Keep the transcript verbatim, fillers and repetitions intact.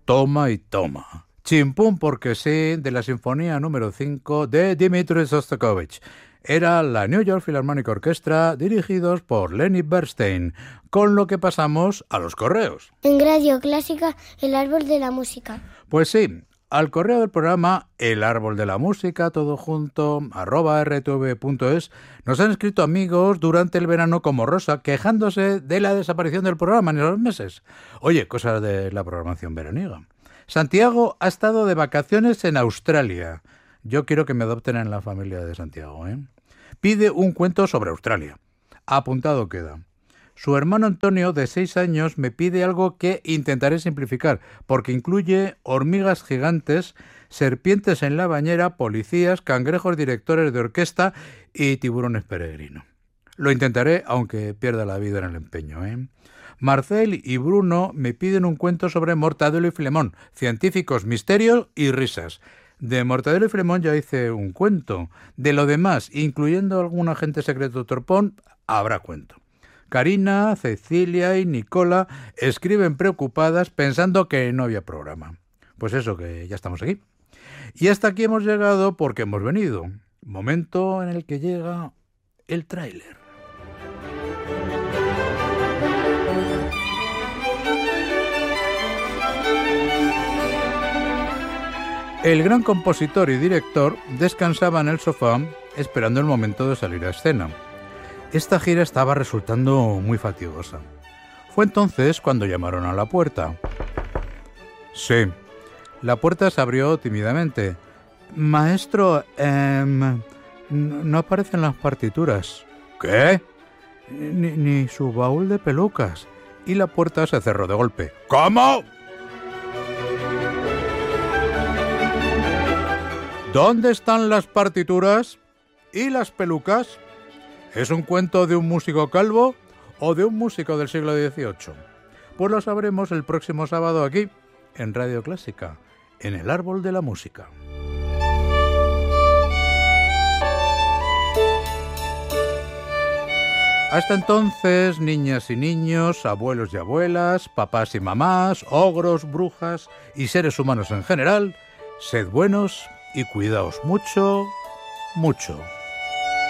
Toma y toma. Chimpún porque sí, de la Sinfonía número cinco de Dmitri Shostakovich. Era la New York Philharmonic Orchestra, dirigidos por Lenny Bernstein, con lo que pasamos a los correos. En Radio Clásica, el árbol de la música. Pues sí, al correo del programa El Árbol de la Música, todo junto, arroba r t v punto es, nos han escrito amigos durante el verano como Rosa, quejándose de la desaparición del programa en esos meses. Oye, cosas de la programación veraniega. Santiago ha estado de vacaciones en Australia. Yo quiero que me adopten en la familia de Santiago, ¿eh? Pide un cuento sobre Australia. Apuntado queda. Su hermano Antonio, de seis años, me pide algo que intentaré simplificar, porque incluye hormigas gigantes, serpientes en la bañera, policías, cangrejos directores de orquesta y tiburones peregrinos. Lo intentaré, aunque pierda la vida en el empeño, ¿eh? Marcel y Bruno me piden un cuento sobre Mortadelo y Filemón, científicos, misterios y risas. De Mortadelo y Filemón ya hice un cuento. De lo demás, incluyendo algún agente secreto torpón, habrá cuento. Karina, Cecilia y Nicola escriben preocupadas pensando que no había programa. Pues eso, que ya estamos aquí. Y hasta aquí hemos llegado porque hemos venido. Momento en el que llega el tráiler. El gran compositor y director descansaba en el sofá esperando el momento de salir a escena. Esta gira estaba resultando muy fatigosa. Fue entonces cuando llamaron a la puerta. Sí, la puerta se abrió tímidamente. Maestro, eh, no aparecen las partituras. ¿Qué? Ni, ni su baúl de pelucas. Y la puerta se cerró de golpe. ¿Cómo? ¿Dónde están las partituras y las pelucas? ¿Es un cuento de un músico calvo o de un músico del siglo dieciocho? Pues lo sabremos el próximo sábado aquí, en Radio Clásica, en el Árbol de la Música. Hasta entonces, niñas y niños, abuelos y abuelas, papás y mamás, ogros, brujas y seres humanos en general, sed buenos y cuidaos mucho, mucho.